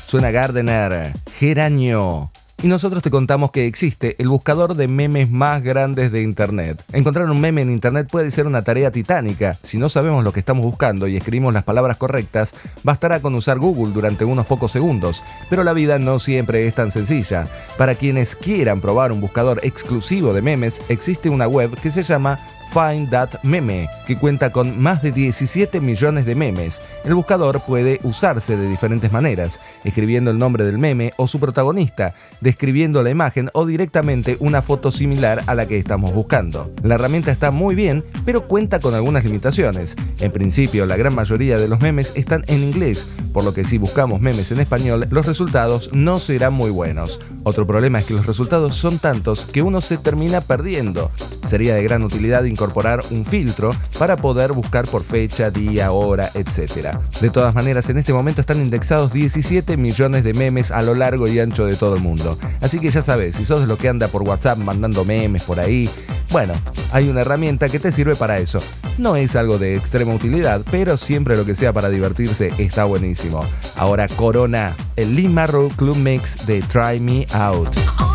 Suena Gardener, Geranio. Y nosotros te contamos que existe el buscador de memes más grandes de Internet. Encontrar un meme en Internet puede ser una tarea titánica. Si no sabemos lo que estamos buscando y escribimos las palabras correctas, bastará con usar Google durante unos pocos segundos. Pero la vida no siempre es tan sencilla. Para quienes quieran probar un buscador exclusivo de memes, existe una web que se llama Find That Meme, que cuenta con más de 17 millones de memes. El buscador puede usarse de diferentes maneras, escribiendo el nombre del meme o su protagonista, describiendo la imagen o directamente una foto similar a la que estamos buscando. La herramienta está muy bien, pero cuenta con algunas limitaciones. En principio, la gran mayoría de los memes están en inglés, por lo que si buscamos memes en español, los resultados no serán muy buenos. Otro problema es que los resultados son tantos que uno se termina perdiendo. Sería de gran utilidad incorporar un filtro para poder buscar por fecha, día, hora, etc. De todas maneras, en este momento están indexados 17 millones de memes a lo largo y ancho de todo el mundo. Así que ya sabes, si sos de los que anda por WhatsApp mandando memes por ahí, bueno, hay una herramienta que te sirve para eso. No es algo de extrema utilidad, pero siempre lo que sea para divertirse está buenísimo. Ahora Corona, el Lee Marrow Club Mix de Try Me Out.